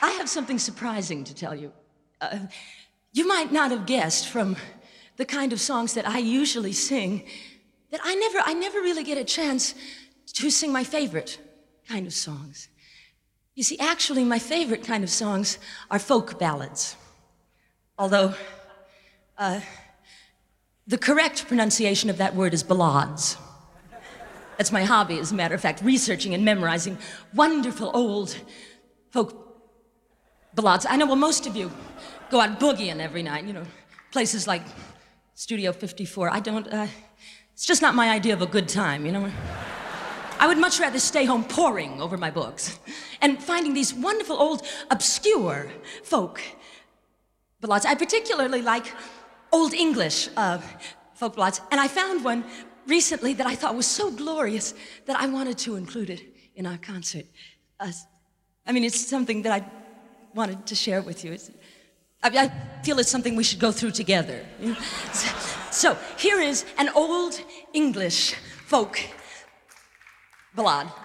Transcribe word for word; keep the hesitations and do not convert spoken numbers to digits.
I have something surprising to tell you. Uh, you might not have guessed from the kind of songs that I usually sing that I never, I never really get a chance to sing my favorite kind of songs. You see, actually, my favorite kind of songs are folk ballads. Although, uh, the correct pronunciation of that word is ballades. That's my hobby, as a matter of fact, researching and memorizing wonderful old folk ballades. I know, well, most of you go out boogieing every night, you know, places like Studio fifty-four. I don't, uh, it's just not my idea of a good time, you know? I would much rather stay home poring over my books and finding these wonderful old obscure folk ballades. I particularly like Old English uh, folk ballades, and I found one recently that I thought was so glorious that I wanted to include it in our concert. Uh, I mean, it's something that I wanted to share with you. It's, I, I feel it's something we should go through together. So here is an Old English folk ballad.